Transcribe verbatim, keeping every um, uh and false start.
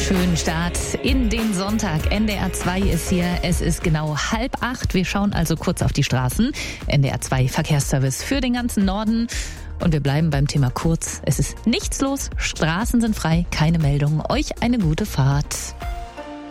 schönen Start in den Sonntag. N D R zwei ist hier. Es ist genau halb acht. Wir schauen also kurz auf die Straßen. N D R zwei Verkehrsservice für den ganzen Norden. Und wir bleiben beim Thema kurz. Es ist nichts los. Straßen sind frei. Keine Meldungen. Euch eine gute Fahrt.